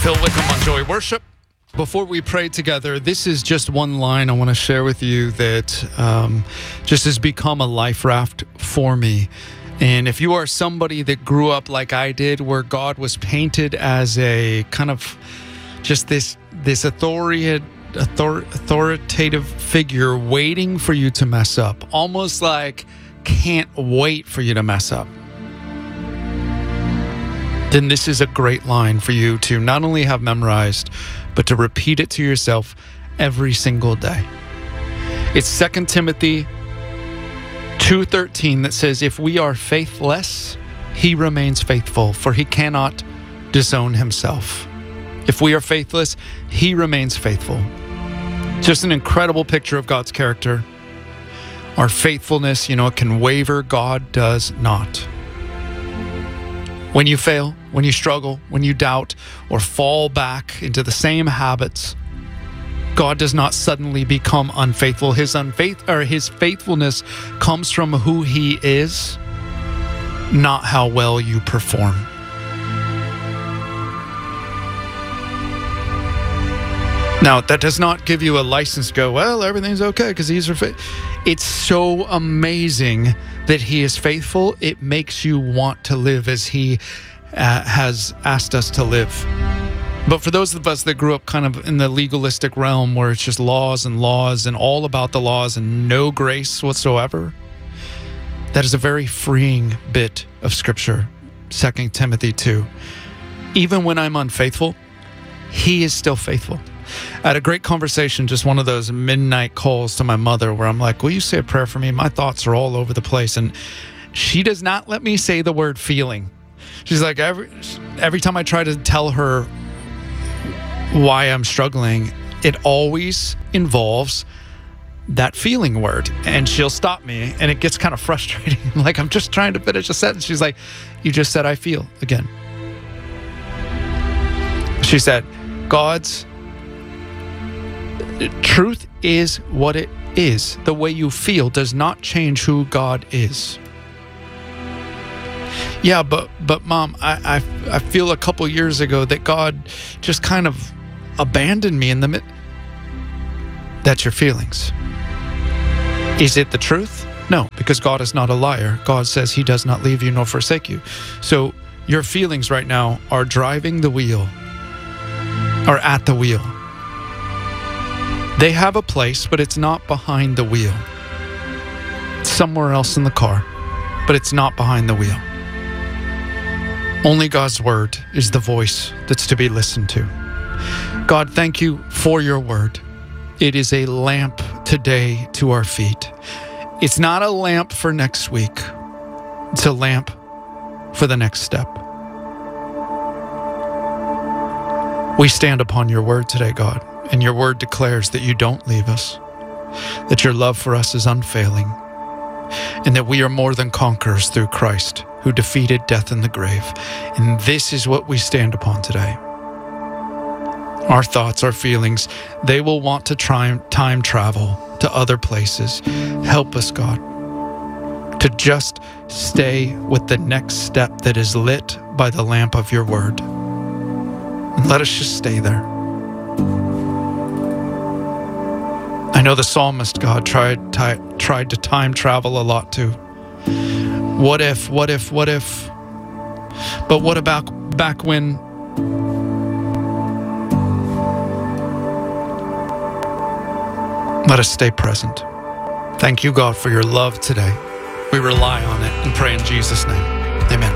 Phil Wickham on Joy Worship. Before we pray together, this is just one line I want to share with you that just has become a life raft for me. And if you are somebody that grew up like I did, where God was painted as a kind of just this authoritative figure waiting for you to mess up, almost like can't wait for you to mess up, then this is a great line for you to not only have memorized, but to repeat it to yourself every single day. It's 2 Timothy 2:13 that says, if we are faithless, he remains faithful, for he cannot disown himself. If we are faithless, he remains faithful. Just an incredible picture of God's character. Our faithfulness, it can waver. God does not. When you fail, when you struggle, when you doubt or fall back into the same habits, God does not suddenly become unfaithful. His faithfulness comes from who he is, not how well you perform. Now, that does not give you a license to go, well, everything's okay because he's faithful. It's so amazing that he is faithful. It makes you want to live as he has asked us to live. But for those of us that grew up kind of in the legalistic realm where it's just laws and all about the laws and no grace whatsoever, that is a very freeing bit of scripture. 2 Timothy 2. Even when I'm unfaithful, he is still faithful. I had a great conversation, just one of those midnight calls to my mother where I'm like, will you say a prayer for me? My thoughts are all over the place. And she does not let me say the word feeling. She's like, every time I try to tell her why I'm struggling, it always involves that feeling word. And she'll stop me and it gets kind of frustrating. Like, I'm just trying to finish a sentence. She's like, you just said I feel again. She said, God's truth is what it is. The way you feel does not change who God is. Yeah, but Mom, I feel a couple years ago that God just kind of abandoned me in the mid. That's your feelings. Is it the truth? No, because God is not a liar. God says he does not leave you nor forsake you. So your feelings right now are driving the wheel, or at the wheel. They have a place, but it's not behind the wheel. It's somewhere else in the car, but it's not behind the wheel. Only God's word is the voice that's to be listened to. God, thank you for your word. It is a lamp today to our feet. It's not a lamp for next week. It's a lamp for the next step. We stand upon your word today, God. And your word declares that you don't leave us, that your love for us is unfailing, and that we are more than conquerors through Christ, who defeated death in the grave. And this is what we stand upon today. Our thoughts, our feelings, they will want to time travel to other places. Help us, God, to just stay with the next step that is lit by the lamp of your word. And let us just stay there. I know the psalmist, God, tried to time travel a lot too. What if? But what about back when? Let us stay present. Thank you, God, for your love today. We rely on it and pray in Jesus' name.